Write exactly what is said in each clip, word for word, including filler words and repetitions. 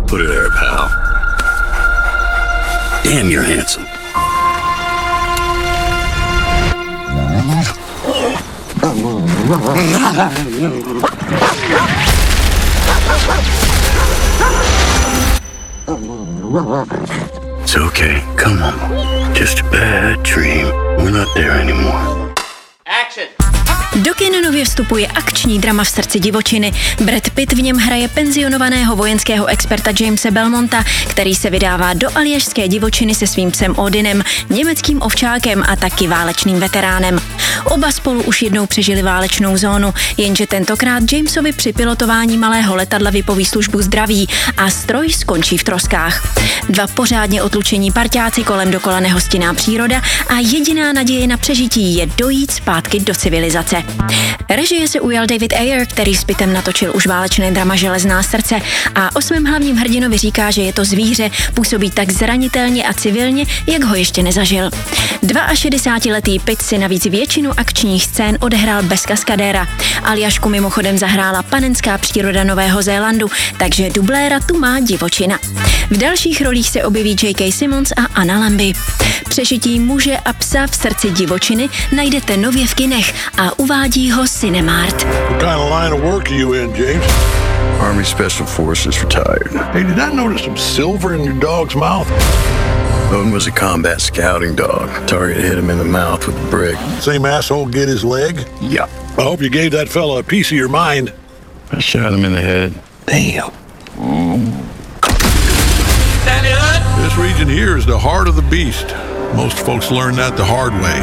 Put it there, pal. Damn, you're handsome. It's okay. Come on. Just a bad dream. We're not there anymore. Action! Do kin nově vstupuje akční drama v srdci divočiny. Brad Pitt v něm hraje penzionovaného vojenského experta Jamese Belmonta, který se vydává do aljašské divočiny se svým psem Odinem, německým ovčákem a taky válečným veteránem. Oba spolu už jednou přežili válečnou zónu, jenže tentokrát Jamesovi při pilotování malého letadla vypoví službu zdraví a stroj skončí v troskách. Dva pořádně otlučení parťáci kolem dokola nehostinná příroda a jediná naděje na přežití je dojít zpátky do civilizace. Režie se ujal David Ayer, který s Pittem natočil už válečné drama Železná srdce a o svém hlavním hrdinovi říká, že je to zvíře, působí tak zranitelně a civilně, jak ho ještě nezažil. šedesátiletý Pitt si navíc většinu akčních scén odehrál bez kaskadéra. Aljašku mimochodem zahrála panenská příroda Nového Zélandu, takže dubléra tu má divočina. V dalších rolích se objeví J K. Simmons a Anna Lambie. Přežití muže a psa v srdci divočiny najdete nově v kinech a uvádí ho Cinemart. What kind of line of work are you in, James? Army Special Forces retired. Hey, did I notice some silver in your dog's mouth? Odin was a combat scouting dog. Target hit him in the mouth with a brick. Same asshole get his leg? Yeah. I hope you gave that fella a piece of your mind. I shot him in the head. Damn. Mm. This region here is the heart of the beast. Most folks learn that the hard way.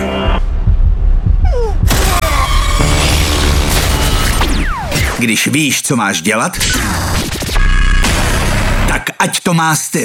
Když víš, co máš dělat, tak ať to má styl.